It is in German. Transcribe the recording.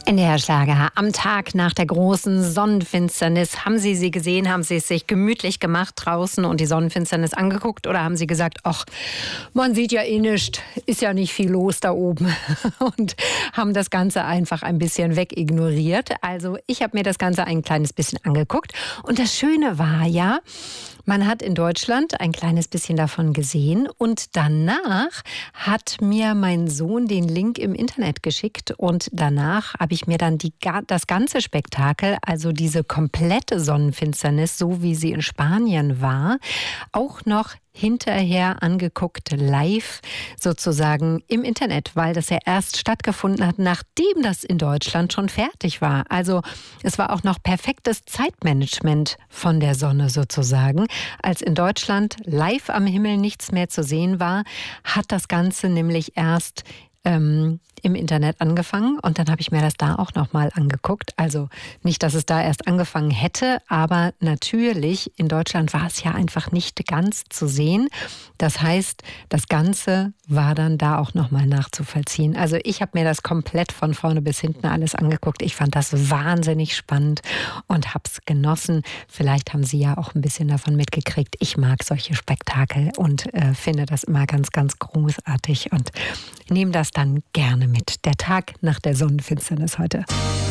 NDR Schlager. Am Tag nach der großen Sonnenfinsternis. Haben Sie sie gesehen? Haben Sie es sich gemütlich gemacht draußen und die Sonnenfinsternis angeguckt? Oder haben Sie gesagt, ach, man sieht ja eh nichts, ist ja nicht viel los da oben. Und haben das Ganze einfach ein bisschen wegignoriert. Also ich habe mir das Ganze ein kleines bisschen angeguckt. Und das Schöne war ja, man hat in Deutschland ein kleines bisschen davon gesehen und danach hat mir mein Sohn den Link im Internet geschickt und danach habe ich mir dann das ganze Spektakel, also diese komplette Sonnenfinsternis, so wie sie in Spanien war, auch noch hinterher angeguckt, live sozusagen im Internet, weil das ja erst stattgefunden hat, nachdem das in Deutschland schon fertig war. Also es war auch noch perfektes Zeitmanagement von der Sonne sozusagen. Als in Deutschland live am Himmel nichts mehr zu sehen war, hat das Ganze nämlich erst im Internet angefangen und dann habe ich mir das da auch nochmal angeguckt. Also nicht, dass es da erst angefangen hätte, aber natürlich, in Deutschland war es ja einfach nicht ganz zu sehen. Das heißt, das Ganze war dann da auch nochmal nachzuvollziehen. Also ich habe mir das komplett von vorne bis hinten alles angeguckt. Ich fand das wahnsinnig spannend und habe es genossen. Vielleicht haben Sie ja auch ein bisschen davon mitgekriegt. Ich mag solche Spektakel und finde das immer ganz, ganz großartig und nehme das dann gerne mit. Der Tag nach der Sonnenfinsternis heute.